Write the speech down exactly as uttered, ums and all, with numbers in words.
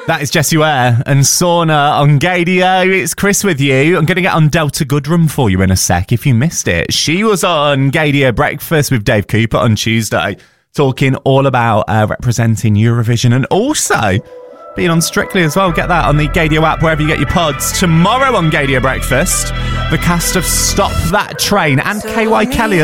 That is Jessie Ware and Sauna on Gadio. It's Chris with you. I'm going to get on Delta Goodrem for you in a sec if you missed it. She was on Gadio Breakfast with Dave Cooper on Tuesday, talking all about uh, representing Eurovision and also being on Strictly as well. Get that on the Gadio app, wherever you get your pods. Tomorrow on Gadio Breakfast, the cast of Stop That Train and K Y Kelly